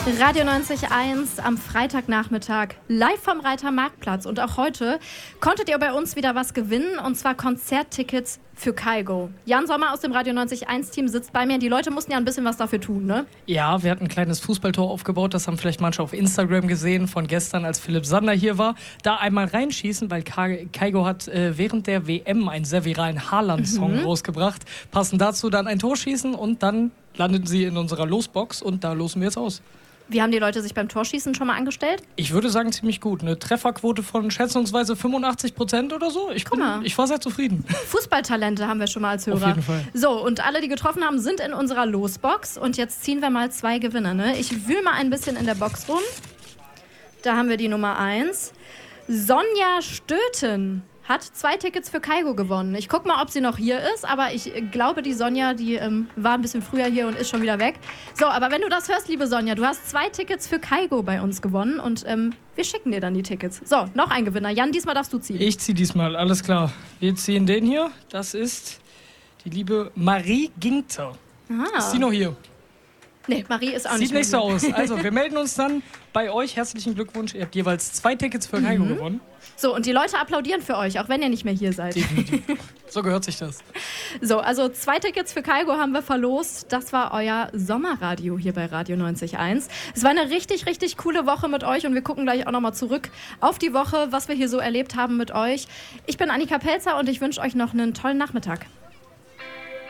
Radio 90.1 am Freitagnachmittag, live vom Reiter Marktplatz. Und auch heute konntet ihr bei uns wieder was gewinnen, und zwar Konzerttickets für Kygo. Jan Sommer aus dem Radio 90.1-Team sitzt bei mir. Die Leute mussten ja ein bisschen was dafür tun, ne? Ja, wir hatten ein kleines Fußballtor aufgebaut. Das haben vielleicht manche auf Instagram gesehen von gestern, als Philipp Sander hier war. Da einmal reinschießen, weil Kygo hat während der WM einen sehr viralen Haaland-Song rausgebracht. Passend dazu dann ein Tor schießen und dann landeten sie in unserer Losbox und da losen wir jetzt aus. Wie haben die Leute sich beim Torschießen schon mal angestellt? Ich würde sagen, ziemlich gut. Eine Trefferquote von schätzungsweise 85% oder so. Ich war sehr zufrieden. Fußballtalente haben wir schon mal als Hörer. Auf jeden Fall. So, und alle, die getroffen haben, sind in unserer Losbox. Und jetzt ziehen wir mal 2 Gewinner. Ne? Ich wühle mal ein bisschen in der Box rum. Da haben wir die Nummer 1. Sonja Stöten hat 2 Tickets für Kygo gewonnen. Ich gucke mal, ob sie noch hier ist, aber ich glaube, die Sonja, die war ein bisschen früher hier und ist schon wieder weg. So, aber wenn du das hörst, liebe Sonja, du hast 2 Tickets für Kygo bei uns gewonnen und wir schicken dir dann die Tickets. So, noch ein Gewinner. Jan, diesmal darfst du ziehen. Ich ziehe diesmal, alles klar. Wir ziehen den hier. Das ist die liebe Marie Ginkter. Ist die noch hier? Nee, Marie ist auch nicht Sieht nicht so aus. Also, wir melden uns dann bei euch. Herzlichen Glückwunsch. Ihr habt jeweils 2 Tickets für Kygo gewonnen. So, und die Leute applaudieren für euch, auch wenn ihr nicht mehr hier seid. Definitiv. So gehört sich das. So, also 2 Tickets für Kygo haben wir verlost. Das war euer Sommerradio hier bei Radio 90.1. Es war eine richtig, richtig coole Woche mit euch und wir gucken gleich auch nochmal zurück auf die Woche, was wir hier so erlebt haben mit euch. Ich bin Annika Pelzer und ich wünsche euch noch einen tollen Nachmittag.